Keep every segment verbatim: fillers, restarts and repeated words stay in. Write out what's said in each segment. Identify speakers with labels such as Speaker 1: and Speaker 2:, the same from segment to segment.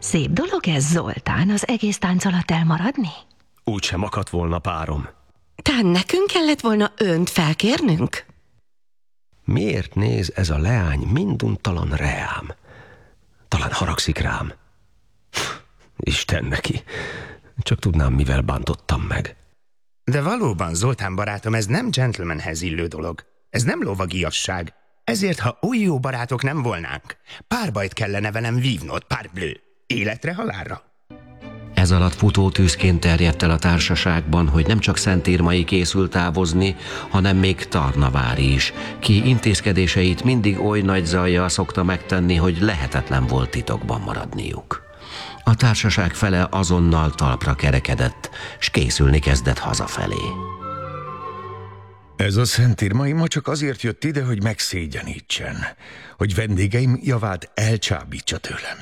Speaker 1: Szép dolog ez, Zoltán, az egész tánc alatt elmaradni?
Speaker 2: Úgysem akadt volna párom.
Speaker 3: Tán nekünk kellett volna önt felkérnünk?
Speaker 2: Miért néz ez a leány minduntalan reám? Talán haragszik rám. Isten neki, csak tudnám, mivel bántottam meg.
Speaker 4: De valóban, Zoltán barátom, ez nem gentlemanhez illő dolog. Ez nem lovagiasság. Ezért, ha oly jó barátok nem volnánk, párbajt kellene velem vívnod, parbleu, életre halálra.
Speaker 5: Ez alatt futótűzként terjedt el a társaságban, hogy nem csak Szentírmai készül távozni, hanem még Tarnavári is, ki intézkedéseit mindig oly nagy zajjal szokta megtenni, hogy lehetetlen volt titokban maradniuk. A társaság fele azonnal talpra kerekedett, s készülni kezdett hazafelé.
Speaker 6: Ez a Szentírmai ma csak azért jött ide, hogy megszégyenítsen, hogy vendégeim javát elcsábítsa tőlem.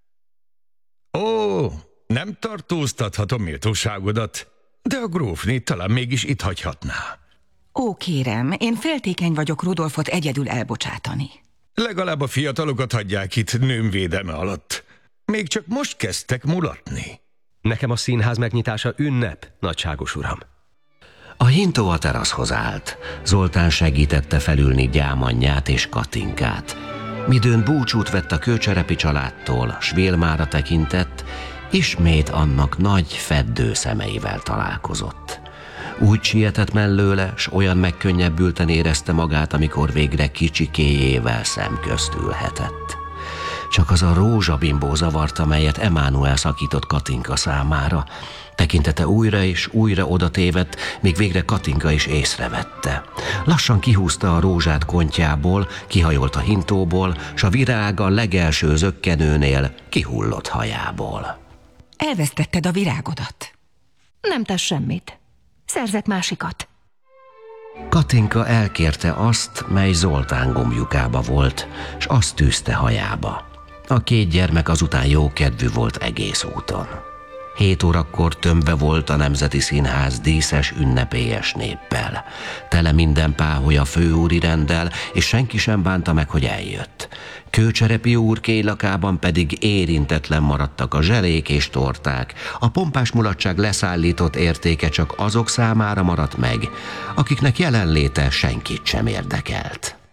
Speaker 6: Ó, nem tartóztathatom méltóságodat, de a grófné talán mégis itt hagyhatná.
Speaker 7: Ó, kérem, én féltékeny vagyok Rudolfot egyedül elbocsátani.
Speaker 6: Legalább a fiatalokat hagyják itt nőm védelme alatt. Még csak most kezdtek mulatni.
Speaker 2: Nekem a színház megnyitása ünnep, nagyságos uram.
Speaker 5: A hintó a teraszhoz állt. Zoltán segítette felülni Gyámanyját és Katinkát. Midőn búcsút vett a Kőcserepi családtól, s Vilmára tekintett, ismét annak nagy, feddő szemeivel találkozott. Úgy sietett mellőle, s olyan megkönnyebbülten érezte magát, amikor végre kicsikéjével szemközt ülhetett. Csak az a rózsabimbó zavarta, melyet Emánuel szakított Katinka számára. Tekintete újra és újra odatévedt, míg végre Katinka is észrevette. Lassan kihúzta a rózsát kontjából, kihajolt a hintóból, s a virág a legelső zökkenőnél kihullott hajából.
Speaker 7: Elvesztetted a virágodat.
Speaker 1: Nem tesz semmit. Szerzek másikat.
Speaker 5: Katinka elkérte azt, mely Zoltán gombjukába volt, s azt tűzte hajába. A két gyermek azután jókedvű volt egész úton. Hét órakor tömbbe volt a Nemzeti Színház díszes, ünnepélyes néppel. Tele minden páholya főúri renddel, és senki sem bánta meg, hogy eljött. Kőcserepi úr kélakában pedig érintetlen maradtak a zselék és torták. A pompás mulatság leszállított értéke csak azok számára maradt meg, akiknek jelenléte senkit sem érdekelt.